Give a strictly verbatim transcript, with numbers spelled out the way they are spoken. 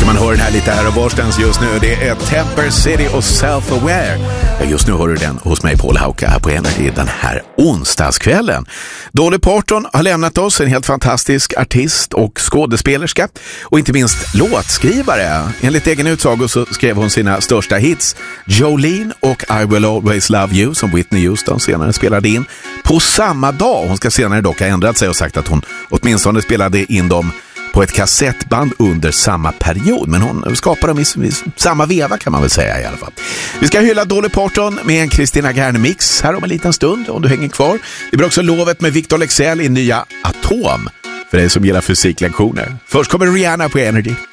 man hör den här lite här och varstans just nu. Det är Temper City och Self-Aware. Ja, just nu hör du den hos mig, Paul Hauke, här på Energy den här onsdagskvällen. Dolly Parton har lämnat oss, en helt fantastisk artist och skådespelerska och inte minst låtskrivare. Enligt egen utsago så skrev hon sina största hits Jolene och I Will Always Love You, som Whitney Houston senare spelade in på samma dag. Hon ska senare dock ha ändrat sig och sagt att hon åtminstone spelade in dem på ett kassettband under samma period, men hon skapar dem i, i samma veva, kan man väl säga i alla fall. Vi ska hylla Dolly Parton med en Christina Garn-mix här om en liten stund, om du hänger kvar. Det blir också lovet med Victor Leksell i nya Atom för dig som gillar fysiklektioner. Först kommer Rihanna på Energy.